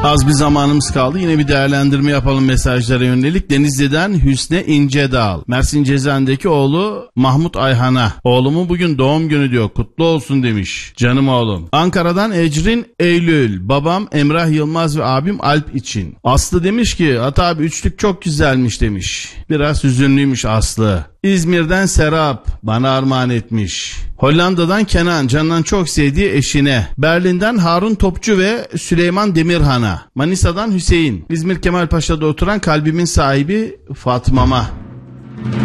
Az bir zamanımız kaldı. Yine bir değerlendirme yapalım mesajlara yönelik. Denizli'den Hüsne İncedağ. Mersin Cezen'deki oğlu Mahmut Ayhan'a. Oğlumun bugün doğum günü diyor. Kutlu olsun demiş. Canım oğlum. Ankara'dan Ecrin Eylül. Babam Emrah Yılmaz ve abim Alp için. Aslı demiş ki Ata abi üçlük çok güzelmiş demiş. Biraz hüzünlüymüş Aslı. İzmir'den Serap bana armağan etmiş. Hollanda'dan Kenan canından çok sevdiği eşine. Berlin'den Harun Topçu ve Süleyman Demirhan'a. Manisa'dan Hüseyin. İzmir Kemalpaşa'da oturan kalbimin sahibi Fatma'ma.